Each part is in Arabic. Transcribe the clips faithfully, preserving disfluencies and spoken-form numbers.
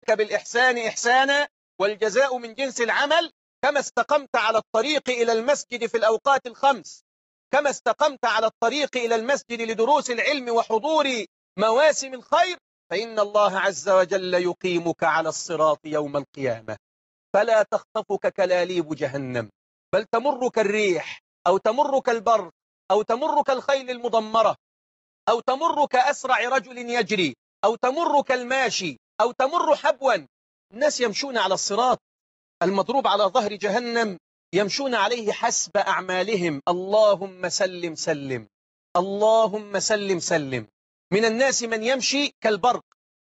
جزيناك بالإحسان إحسانا والجزاء من جنس العمل. كما استقمت على الطريق إلى المسجد في الأوقات الخمس، كما استقمت على الطريق إلى المسجد لدروس العلم وحضور مواسم الخير، فإن الله عز وجل يقيمك على الصراط يوم القيامة، فلا تخطفك كلاليب جهنم، بل تمرك الريح أو تمرك البرق أو تمرك الخيل المضمرة أو تمرك أسرع رجل يجري أو تمرك الماشي أو تمر حبوا. الناس يمشون على الصراط المضروب على ظهر جهنم، يمشون عليه حسب أعمالهم. اللهم سلم سلم، اللهم سلم سلم. من الناس من يمشي كالبرق،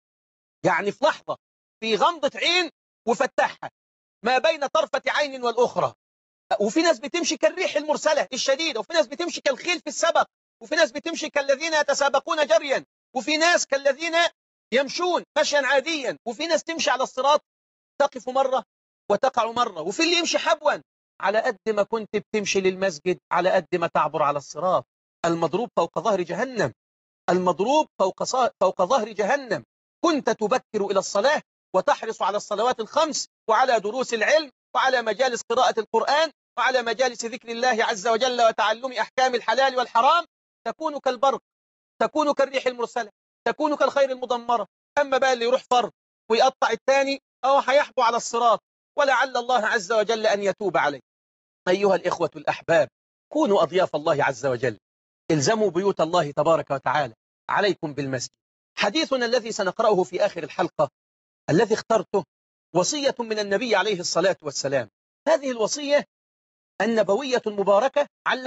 يعني في لحظة، في غمضة عين وفتحها ما بين طرفة عين والأخرى. وفي ناس بتمشي كالريح المرسلة الشديدة، وفي ناس بتمشي كالخيل في السبق، وفي ناس بتمشي كالذين يتسابقون جريا، وفي ناس كالذين يمشون مشيا عاديا، وفي ناس تمشي على الصراط تقف مرة وتقع مرة. وفي اللي يمشي حبوا، على قد ما كنت بتمشي للمسجد على قد ما تعبر على الصراط المضروب فوق ظهر جهنم، المضروب فوق, فوق ظهر جهنم. كنت تبكر إلى الصلاة وتحرص على الصلوات الخمس وعلى دروس العلم وعلى مجالس قراءة القرآن وعلى مجالس ذكر الله عز وجل وتعلم أحكام الحلال والحرام، تكون كالبرق، تكون كالريح المرسلة، تكون كالخير المضمرة. أما بقى اللي يروح فرض ويقطع الثاني أو هيحبو على الصراط، ولعل الله عز وجل أن يتوب عليه. أيها الإخوة الأحباب، كونوا أضياف الله عز وجل، الزموا بيوت الله تبارك وتعالى، عليكم بالمسجد. حديثنا الذي سنقرأه في آخر الحلقة الذي اخترته وصية من النبي عليه الصلاة والسلام. هذه الوصية النبوية المباركة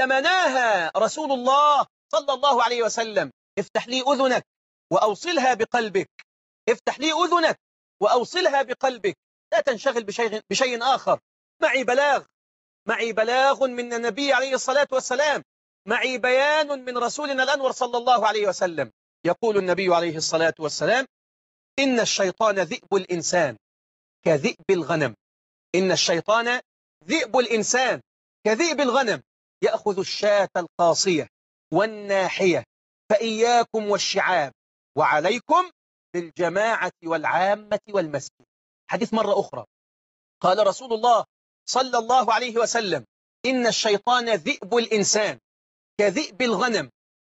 علمناها رسول الله صلى الله عليه وسلم. افتح لي أذنك وأوصلها بقلبك، افتح لي أذنك وأوصلها بقلبك، لا تنشغل بشيء, بشيء آخر. معي بلاغ، معي بلاغ من النبي عليه الصلاة والسلام، معي بيان من رسولنا الأنور صلى الله عليه وسلم. يقول النبي عليه الصلاة والسلام: إن الشيطان ذئب الإنسان كذئب الغنم، إن الشيطان ذئب الإنسان كذئب الغنم، يأخذ الشاة القاصية والناحية، فإياكم والشعاب وعليكم بالجماعة والعامة والمسجد. حديث مرة أخرى قال رسول الله صلى الله عليه وسلم: إن الشيطان ذئب الإنسان كذئب الغنم،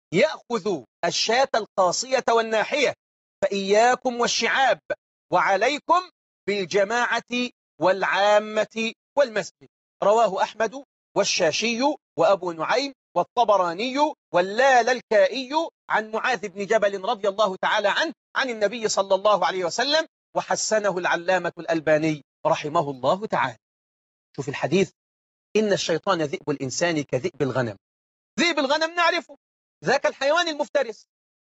يأخذ الشاة القاصية والناحية، فإياكم والشعاب وعليكم بالجماعة والعامة والمسجد. رواه أحمد والشاشي وأبو نعيم والطبراني واللالكائي عن معاذ بن جبل رضي الله تعالى عنه عن النبي صلى الله عليه وسلم، وحسنه العلامة الألباني رحمه الله تعالى. شوف الحديث: إن الشيطان ذئب الإنسان كذئب الغنم. ذئب الغنم نعرفه، ذاك الحيوان المفترس.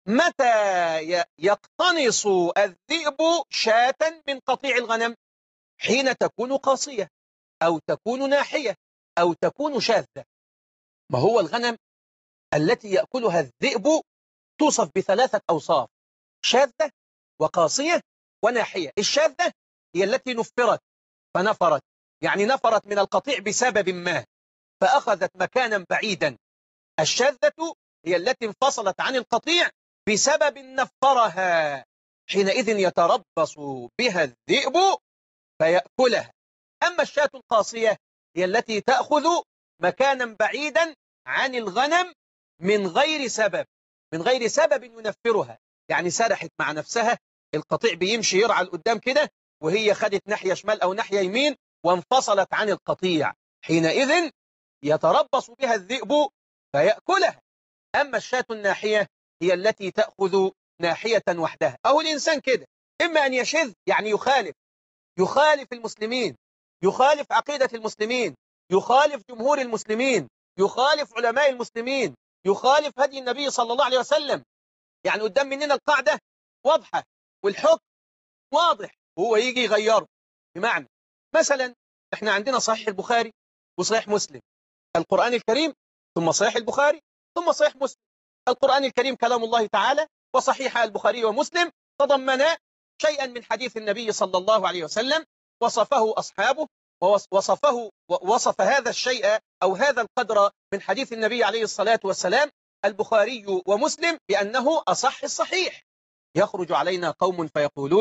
متى يقتنص الذئب شاة من قطيع الغنم؟ حين تكون قاصية أو تكون ناحية أو تكون شاذة. ما هو الغنم التي يأكلها الذئب توصف بثلاثة أوصاف: شاذة وقاصية وناحية. الشاذة هي التي نفرت فنفرت، يعني نفرت من القطيع بسبب ما فأخذت مكانا بعيدا. الشاذة هي التي انفصلت عن القطيع بسبب نفرها، حينئذ يتربص بها الذئب فيأكلها. أما الشاة القاصية هي التي تأخذ مكانا بعيدا عن الغنم من غير سبب، من غير سبب ينفرها، يعني سرحت مع نفسها، القطيع بيمشي يرعى لقدام كده وهي خدت ناحية شمال أو ناحية يمين وانفصلت عن القطيع، حينئذ يتربص بها الذئب فيأكلها. أما الشاة الناحية هي التي تأخذ ناحية وحدها. أو الإنسان كده، إما أن يشذ يعني يخالف، يخالف المسلمين، يخالف عقيدة المسلمين، يخالف جمهور المسلمين، يخالف علماء المسلمين، يخالف هدي النبي صلى الله عليه وسلم. يعني قدام مننا القاعدة واضحة والحكم واضح وهو يجي يغيره. بمعنى مثلا احنا عندنا صحيح البخاري وصحيح مسلم، القرآن الكريم ثم صحيح البخاري ثم صحيح مسلم. القرآن الكريم كلام الله تعالى، وصحيح البخاري ومسلم تضمنا شيئا من حديث النبي صلى الله عليه وسلم وصفه أصحابه، ووصفه ووصف هذا الشيء أو هذا القدر من حديث النبي عليه الصلاة والسلام البخاري ومسلم بأنه أصح الصحيح. يخرج علينا قوم فيقولون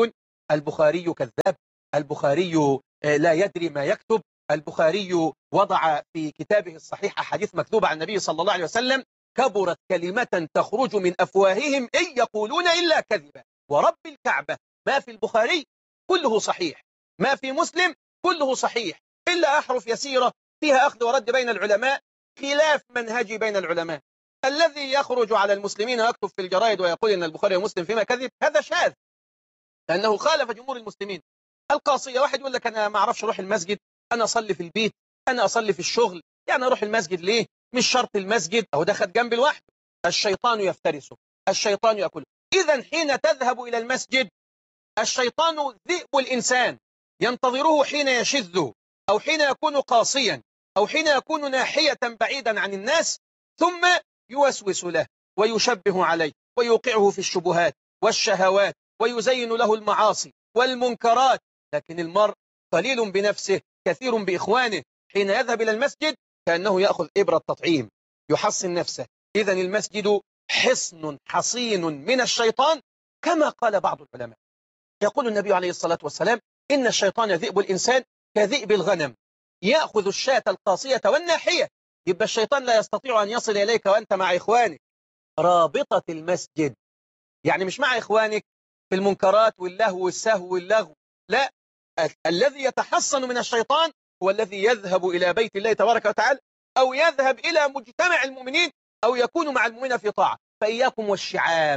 البخاري كذاب، البخاري لا يدري ما يكتب، البخاري وضع في كتابه الصحيح أحاديث مكذوبة عن النبي صلى الله عليه وسلم، كبرت كلمة تخرج من أفواههم إن يقولون إلا كذبا. ورب الكعبة ما في البخاري كله صحيح، ما في مسلم كله صحيح، إلا أحرف يسيرة فيها أخذ ورد بين العلماء، خلاف منهجي بين العلماء. الذي يخرج على المسلمين ويكتب في الجرائد ويقول إن البخاري ومسلم فيما كذب هذا شاذ، لأنه خالف جمهور المسلمين. القاصية واحد يقول لك أنا ما أعرفش أروح المسجد، أنا أصلي في البيت، أنا أصلي في الشغل، يعني أروح المسجد ليه؟ مش شرط المسجد، أو ده خد جنب لوحده، الشيطان يفترسه، الشيطان يأكله. إذا حين تذهب إلى المسجد الشيطان ذئب الإنسان ينتظره حين يشذ، أو حين يكون قاصيا، أو حين يكون ناحية بعيدا عن الناس، ثم يوسوس له ويشبه عليه ويوقعه في الشبهات والشهوات ويزين له المعاصي والمنكرات. لكن المرء قليل بنفسه كثير بإخوانه، حين يذهب إلى المسجد كأنه يأخذ إبرة تطعيم يحصن نفسه. إذن المسجد حصن حصين من الشيطان، كما قال بعض العلماء. يقول النبي عليه الصلاة والسلام إن الشيطان ذئب الإنسان كذئب الغنم، يأخذ الشاة القاصية والناحية. يبقى الشيطان لا يستطيع أن يصل إليك وأنت مع إخوانك. رابطة المسجد يعني مش مع إخوانك في المنكرات واللهو والسهو واللغو، لا، الذي يتحصن من الشيطان هو الذي يذهب إلى بيت الله تبارك وتعالى، أو يذهب إلى مجتمع المؤمنين، أو يكون مع المؤمنين في طاعة. فإياكم والشعاب،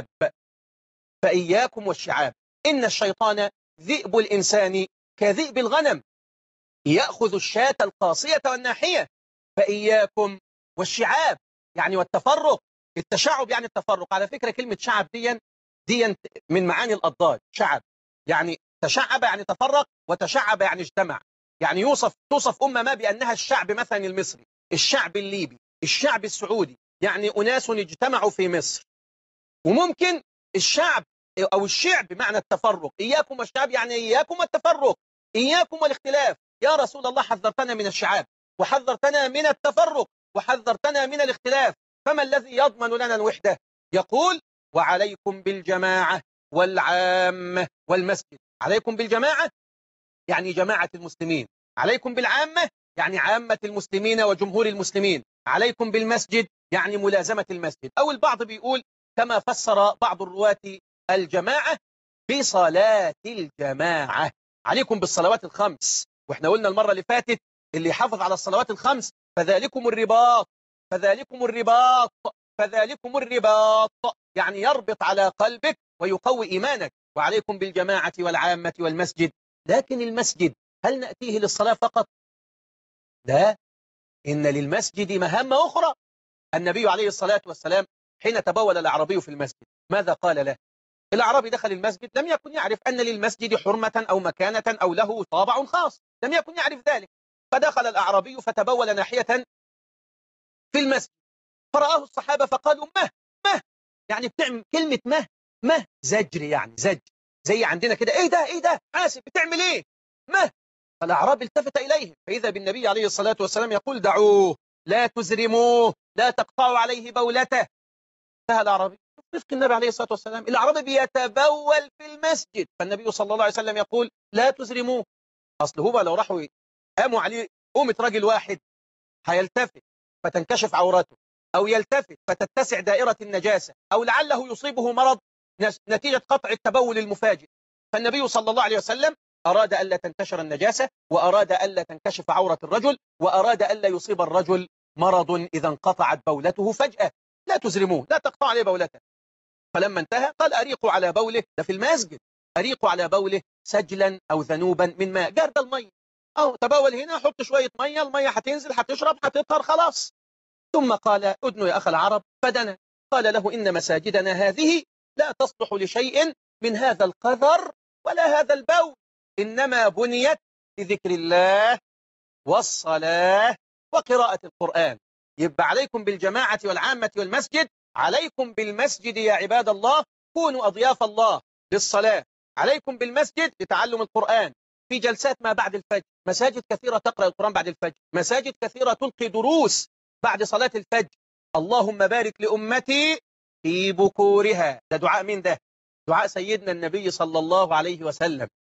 فإياكم والشعاب، إن الشيطان ذئب الإنسان كذئب الغنم، يأخذ الشاة القاصية والناحية. فإياكم والشعاب يعني والتفرق، التشعب يعني التفرق. على فكرة كلمة شعب دي دي من معاني الأضداد. شعب يعني تشعب يعني تفرق، وتشعب يعني اجتمع. يعني يوصف توصف أمة ما بأنها الشعب مثلا المصري، الشعب الليبي، الشعب السعودي، يعني أناس اجتمعوا في مصر. وممكن الشعب أو الشعب بمعنى التفرق. إياكم والشعب يعني إياكم والتفرق، إياكم والاختلاف. يا رسول الله حذرتنا من الشعاب، وحذرتنا من التفرق، وحذرتنا من الاختلاف، فما الذي يضمن لنا الوحدة؟ يقول وعليكم بالجماعة والعامة والمسجد. عليكم بالجماعة يعني جماعة المسلمين، عليكم بالعامة يعني عامة المسلمين وجمهور المسلمين، عليكم بالمسجد يعني ملازمة المسجد. أو البعض بيقول كما فسر بعض الرواة الجماعة بصلاة الجماعة، عليكم بالصلوات الخمس. واحنا قلنا المرة اللي فاتت اللي يحافظ على الصلوات الخمس فذلكم الرباط، فذلكم الرباط، فذلكم الرباط، يعني يربط على قلبك ويقوي إيمانك. وعليكم بالجماعة والعامة والمسجد. لكن المسجد هل نأتيه للصلاة فقط؟ لا، إن للمسجد مهام أخرى. النبي عليه الصلاة والسلام حين تبول الأعرابي في المسجد ماذا قال له؟ الأعرابي دخل المسجد لم يكن يعرف أن للمسجد حرمة أو مكانة أو له طابع خاص، لم يكن يعرف ذلك. فدخل الأعرابي فتبول ناحية في المسجد، فرآه الصحابة فقالوا مه مه، يعني بتعمل كلمة مه مه زجر، يعني زجر زي عندنا كده، ايه ده ايه ده حاسب بتعمل ايه مه. فالأعرابي التفت إليه فإذا بالنبي عليه الصلاة والسلام يقول دعوه لا تزرموه لا تقطعوا عليه بولته. انتهى الأعرابي. رفق النبي عليه الصلاة والسلام، الأعرابي بيتبول في المسجد، فالنبي صلى الله عليه وسلم يقول لا تزرموه. أصل هو لو راحوا قاموا عليه قومة راجل واحد هيلتفت فتنكشف عورته، أو يلتفت فتتسع دائرة النجاسة، أو لعله يصيبه مرض نتيجة قطع التبول المفاجئ. فالنبي صلى الله عليه وسلم أراد ألا تنتشر النجاسة، وأراد ألا تنكشف عورة الرجل، وأراد ألا يصيب الرجل مرض إذا انقطعت بولته فجأة. لا تزرموه لا تقطع عليه بولته. فلما انتهى قال أريقوا على بوله، ده في المسجد، أريقوا على بوله سجلا أو ذنوبا من ماء، جرد المية، أو تبول هنا حط شوية مية، المية هتنزل هتشرب هتطهر خلاص. ثم قال أدنوا يا أخ العرب، فدنا قال له إن مساجدنا هذه لا تصلح لشيء من هذا القذر ولا هذا البول، إنما بنيت بذكر الله والصلاة وقراءة القرآن. يبقى عليكم بالجماعة والعامة والمسجد. عليكم بالمسجد يا عباد الله، كونوا أضياف الله للصلاة. عليكم بالمسجد لتعلم القرآن في جلسات ما بعد الفجر، مساجد كثيرة تقرأ القرآن بعد الفجر، مساجد كثيرة تلقي دروس بعد صلاة الفجر. اللهم بارك لأمتي في بكورها، ده دعاء من ده؟ دعاء سيدنا النبي صلى الله عليه وسلم.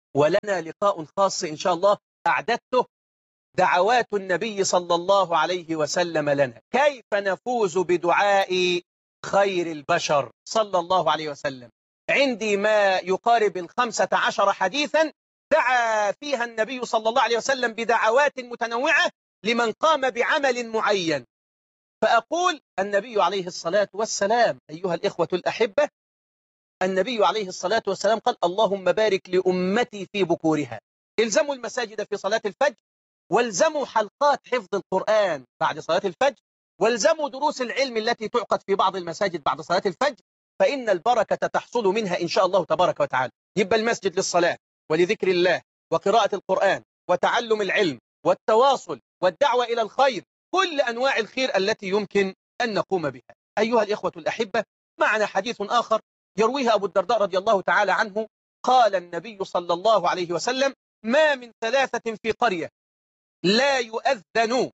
ولنا لقاء خاص إن شاء الله أعددته، دعوات النبي صلى الله عليه وسلم لنا، كيف نفوز بدعاء خير البشر صلى الله عليه وسلم. عندي ما يقارب الخمسة عشر حديثا دعا فيها النبي صلى الله عليه وسلم بدعوات متنوعة لمن قام بعمل معين. فأقول النبي عليه الصلاة والسلام أيها الإخوة الأحبة، النبي عليه الصلاة والسلام قال: اللهم بارك لأمتي في بكورها. الزموا المساجد في صلاة الفجر، والزموا حلقات حفظ القرآن بعد صلاة الفجر، والزموا دروس العلم التي تعقد في بعض المساجد بعد صلاة الفجر، فإن البركة تحصل منها إن شاء الله تبارك وتعالى. يبقى المسجد للصلاة ولذكر الله وقراءة القرآن وتعلم العلم والتواصل والدعوة إلى الخير، كل أنواع الخير التي يمكن أن نقوم بها. أيها الإخوة الأحبة، معنا حديث آخر يرويه أبو الدرداء رضي الله تعالى عنه. قال النبي صلى الله عليه وسلم: ما من ثلاثة في قرية لا يؤذن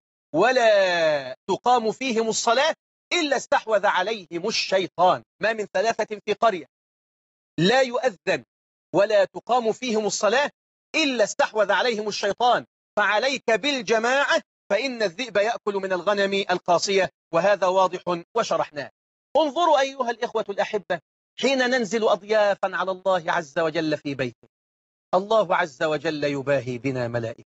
ولا تقام فيهم الصلاة إلا استحوذ عليهم الشيطان. ما من ثلاثة في قرية لا يؤذن ولا تقام فيهم الصلاة إلا استحوذ عليهم الشيطان، فعليك بالجماعة فإن الذئب يأكل من الغنم القاصية، وهذا واضح وشرحناه. انظروا أيها الإخوة الأحبة، حين ننزل أضيافا على الله عز وجل في بيته، الله عز وجل يباهي بنا ملائكة.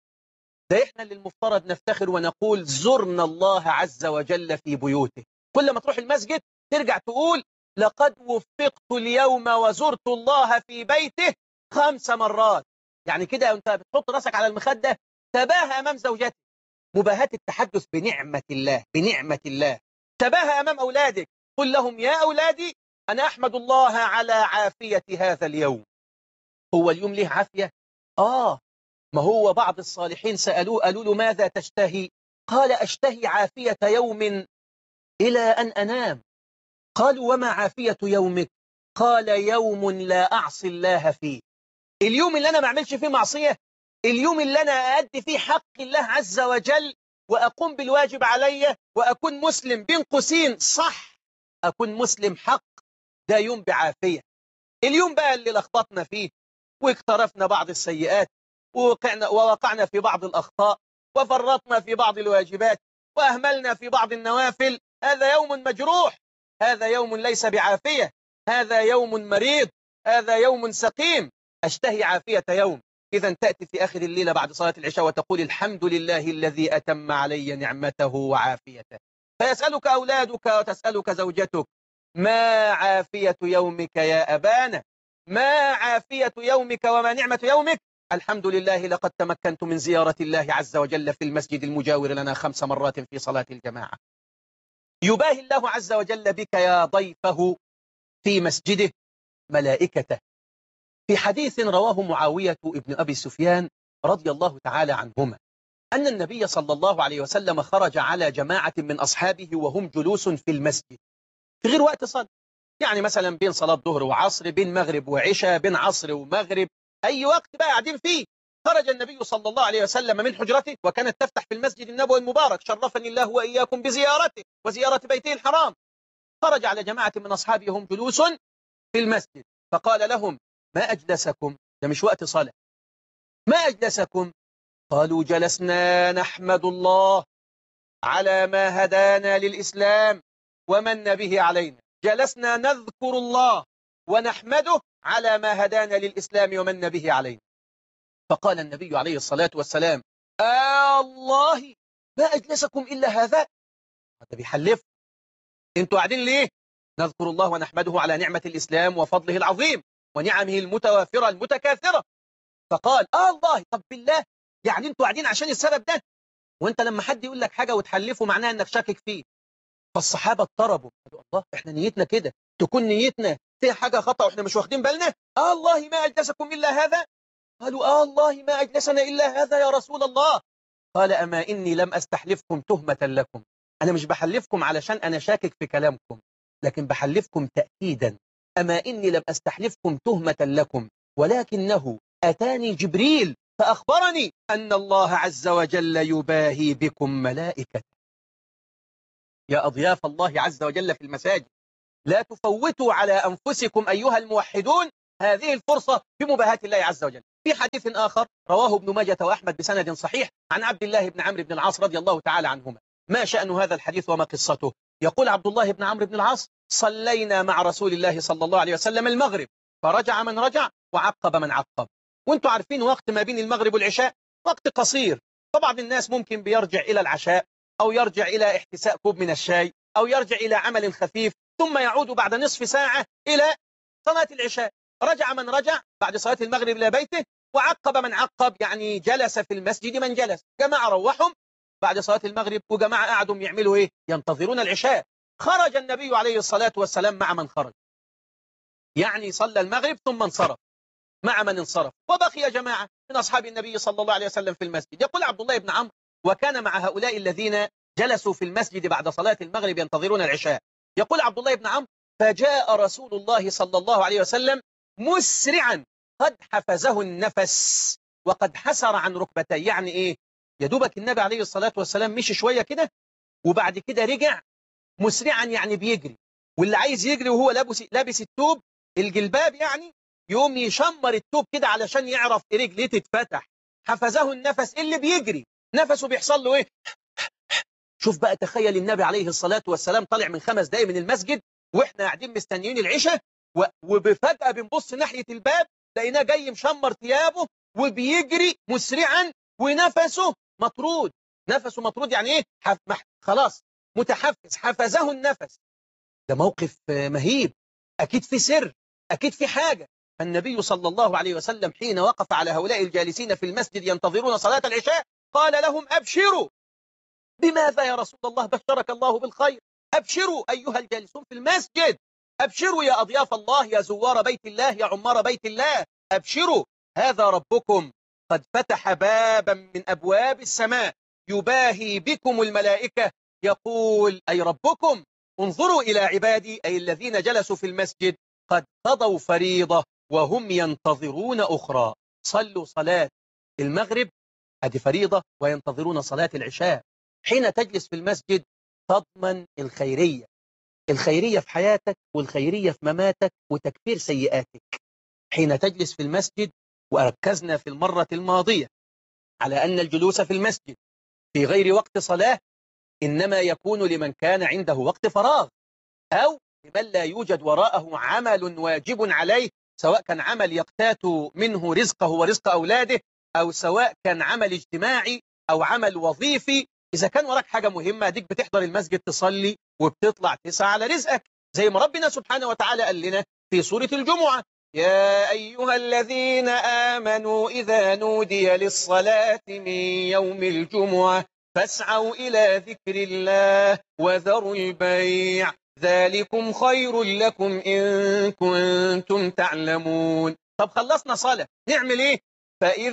ده إحنا اللي المفترض نفتخر ونقول زرنا الله عز وجل في بيوته. كل ما تروح المسجد ترجع تقول: لقد وفقت اليوم وزرت الله في بيته خمس مرات. يعني كده أنت بتحط راسك على المخدة تباهى أمام زوجتك، مباهاة التحدث بنعمة الله، بنعمة الله. تباهى أمام أولادك، قل لهم: يا أولادي أنا أحمد الله على عافية هذا اليوم. هو اليوم له عافية؟ آه، ما هو بعض الصالحين سألوه قالوا له: ماذا تشتهي؟ قال: أشتهي عافية يوم إلى أن أنام. قالوا: وما عافية يومك؟ قال: يوم لا أعصي الله فيه. اليوم اللي أنا ما أعملش فيه معصية، اليوم اللي أنا أؤدي فيه حق الله عز وجل وأقوم بالواجب علي وأكون مسلم بين قوسين صح، أكون مسلم حق، ده يوم بعافية. اليوم بقى اللي لخبطنا فيه واقترفنا بعض السيئات ووقعنا, ووقعنا في بعض الأخطاء وفرطنا في بعض الواجبات وأهملنا في بعض النوافل، هذا يوم مجروح، هذا يوم ليس بعافية، هذا يوم مريض، هذا يوم سقيم. أشتهي عافية يوم. إذا تأتي في آخر الليلة بعد صلاة العشاء وتقول: الحمد لله الذي أتم علي نعمته وعافيته. فيسألك أولادك وتسألك زوجتك: ما عافية يومك يا أبانا؟ ما عافية يومك وما نعمة يومك؟ الحمد لله لقد تمكنت من زيارة الله عز وجل في المسجد المجاور لنا خمس مرات في صلاة الجماعة. يباهي الله عز وجل بك يا ضيفه في مسجده ملائكته. في حديث رواه معاوية ابن أبي سفيان رضي الله تعالى عنهما أن النبي صلى الله عليه وسلم خرج على جماعة من أصحابه وهم جلوس في المسجد في غير وقت صلاة، يعني مثلا بين صلاة ظهر وعصر، بين مغرب وعشاء، بين عصر ومغرب، أي وقت بقى قاعدين فيه. خرج النبي صلى الله عليه وسلم من حجرته، وكانت تفتح في المسجد النبوي المبارك، شرفني الله وإياكم بزيارته وزيارة بيته الحرام. خرج على جماعة من أصحابه هم جلوس في المسجد، فقال لهم: ما أجلسكم؟ ده مش وقت صلاة. ما أجلسكم؟ قالوا: جلسنا نحمد الله على ما هدانا للإسلام ومن به علينا. جلسنا نذكر الله ونحمده على ما هدانا للإسلام ومن به علينا. فقال النبي عليه الصلاة والسلام: آه الله ما أجلسكم إلا هذا. هذا بيحلف، انتوا قاعدين ليه؟ نذكر الله ونحمده على نعمة الإسلام وفضله العظيم ونعمه المتوافرة المتكاثرة. فقال: آه الله، طب بالله يعني انتوا قاعدين عشان السبب ده؟ وانت لما حد يقول لك حاجة وتحلفه معناها انك شاكك فيه. فالصحابة اضطربوا، قالوا: الله، احنا نيتنا كده، تكون نيتنا فيها حاجة خطأ واحنا مش واخدين بالنا؟ آه الله ما أجلسكم إلا هذا. قالوا: آه الله ما أجلسنا إلا هذا يا رسول الله. قال: أما إني لم أستحلفكم تهمة لكم. أنا مش بحلفكم علشان أنا شاكك في كلامكم، لكن بحلفكم تأكيدا. أما إني لم أستحلفكم تهمة لكم، ولكنه أتاني جبريل فأخبرني أن الله عز وجل يباهي بكم ملائكته. يا أضياف الله عز وجل في المساجد، لا تفوتوا على أنفسكم أيها الموحدون هذه الفرصة بمباهاة الله عز وجل. في حديث آخر رواه ابن ماجة وأحمد بسند صحيح عن عبد الله بن عمرو بن العاص رضي الله تعالى عنهما. ما شأن هذا الحديث وما قصته؟ يقول عبد الله بن عمرو بن العاص: صلينا مع رسول الله صلى الله عليه وسلم المغرب، فرجع من رجع وعقب من عقب. وانتم عارفين وقت ما بين المغرب والعشاء وقت قصير، طبعا الناس ممكن بيرجع إلى العشاء أو يرجع إلى احتساء كوب من الشاي أو يرجع إلى عمل خفيف، ثم يعود بعد نصف ساعة إلى صلاة العشاء. رجع من رجع بعد صلاة المغرب إلى بيته، وعقب من عقب، يعني جلس في المسجد من جلس. جماعة روحهم بعد صلاة المغرب، وجماعة قعدوا يعملوا إيه؟ ينتظرون العشاء. خرج النبي عليه الصلاة والسلام مع من خرج، يعني صلى المغرب ثم انصرف مع من انصرف، وبقي جماعة من أصحاب النبي صلى الله عليه وسلم في المسجد. يقول عبد الله بن عمرو: وكان مع هؤلاء الذين جلسوا في المسجد بعد صلاة المغرب ينتظرون العشاء، يقول عبد الله بن عمرو: فجاء رسول الله صلى الله عليه وسلم مسرعا قد حفزه النفس وقد حسر عن ركبتيه. يعني إيه؟ يدوبك النبي عليه الصلاة والسلام مشي شوية كده وبعد كده رجع مسرعا، يعني بيجري. واللي عايز يجري وهو لابس لابس التوب الجلباب، يعني يوم يشمر التوب كده علشان يعرف رجليه تتفتح. حفزه النفس، اللي بيجري نفسه بيحصل له ايه؟ شوف بقى، تخيل النبي عليه الصلاة والسلام طالع من خمس دقايق من المسجد واحنا قاعدين مستنيين العشاء، وبفجأة بنبص ناحية الباب لقيناه جاي مشمر ثيابه وبيجري مسرعا ونفسه مطرود. نفسه مطرود يعني ايه؟ حف... خلاص متحفز، حفزه النفس. ده موقف مهيب، أكيد في سر، أكيد في حاجة. فالنبي صلى الله عليه وسلم حين وقف على هؤلاء الجالسين في المسجد ينتظرون صلاة العشاء قال لهم: أبشروا. بماذا يا رسول الله؟ بشرك الله بالخير. أبشروا أيها الجالسون في المسجد، أبشروا يا أضياف الله، يا زوار بيت الله، يا عمار بيت الله، أبشروا، هذا ربكم قد فتح بابا من أبواب السماء يباهي بكم الملائكة، يقول أي ربكم: انظروا إلى عبادي، أي الذين جلسوا في المسجد، قد قضوا فريضة وهم ينتظرون أخرى. صلوا صلاة المغرب، هذه فريضة، وينتظرون صلاة العشاء. حين تجلس في المسجد تضمن الخيرية، الخيرية في حياتك والخيرية في مماتك وتكفير سيئاتك. حين تجلس في المسجد، وركزنا في المرة الماضية على أن الجلوس في المسجد في غير وقت صلاة إنما يكون لمن كان عنده وقت فراغ، أو لمن لا يوجد وراءه عمل واجب عليه، سواء كان عمل يقتات منه رزقه ورزق أولاده، أو سواء كان عمل اجتماعي أو عمل وظيفي. إذا كان وراك حاجة مهمة ديك بتحضر المسجد تصلي وبتطلع تسعى على رزقك، زي ما ربنا سبحانه وتعالى قال لنا في سورة الجمعة: يا أيها الذين آمنوا إذا نودي للصلاة من يوم الجمعة فاسعوا إلى ذكر الله وذروا البيع ذلكم خير لكم إن كنتم تعلمون. طب خلصنا صلاة نعمل إيه؟ فإذا